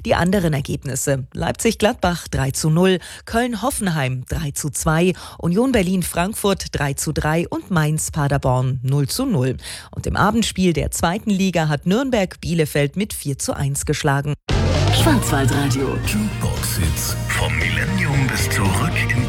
Die anderen Ergebnisse: Leipzig-Gladbach 3:0, Köln-Hoffenheim 3:2, Union Berlin-Frankfurt 3:3 und Mainz-Paderborn 0:0. Und im Abendspiel der 2. Liga hat Nürnberg Bielefeld mit 4:1 geschlagen. Schwarzwaldradio. Jukebox Hits vom Millennium bis zurück in